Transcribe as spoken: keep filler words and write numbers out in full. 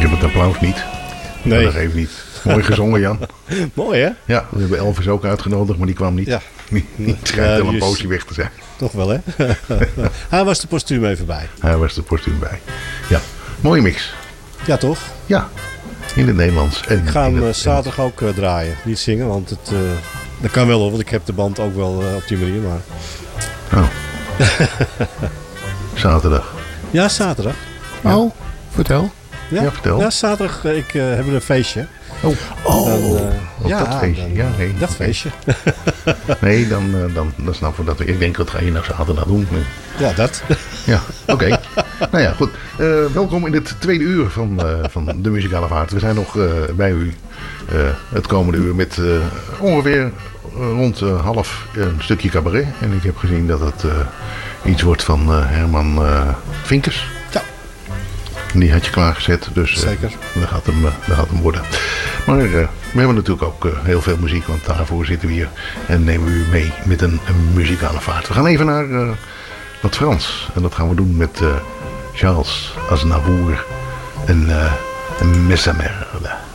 Ik heb het applaus niet. Nee. Dat geeft niet. Mooi gezongen, Jan. Mooi, hè? Ja, we hebben Elvis ook uitgenodigd, maar die kwam niet. Ja. Die, die schijnt Ja, wel die een is- poosje weg te zijn. Toch wel, hè? Hij was de postuum even bij. Hij was de postuum bij. Ja, mooie mix. Ja, toch? Ja, in het Nederlands. En Ik ga in hem het eh, zaterdag ook uh, draaien. Niet zingen, want het, uh, dat kan wel hoor. Want ik heb de band ook wel uh, op die manier. Maar... Oh. Zaterdag. Ja, zaterdag. Ja. Oh, vertel. Ja, Ja, vertel. Ja, zaterdag uh, ik, uh, hebben we een feestje. Oh, Oh, Dan, uh, op ja, dat feestje. dan, Ja, nee. dat Oké. feestje. Nee, dan, uh, dan, dan snap ik dat. Ik denk, wat ga je nou zaterdag doen? Ja, dat. Ja, oké. Okay. Nou ja, goed. Uh, welkom in het tweede uur van, uh, van de Muzikale Vaart. We zijn nog uh, bij u uh, het komende uur met uh, ongeveer uh, rond uh, half uh, een stukje cabaret. En ik heb gezien dat het uh, iets wordt van uh, Herman uh, Vinkers. Ja. Die had je klaargezet, dus uh, Zeker. dat, gaat hem, uh, dat gaat hem worden. Maar uh, we hebben natuurlijk ook uh, heel veel muziek, want daarvoor zitten we hier en nemen we u mee met een, een muzikale vaart. We gaan even naar uh, wat Frans en dat gaan we doen met uh, Charles Aznavour en uh, Messamerde.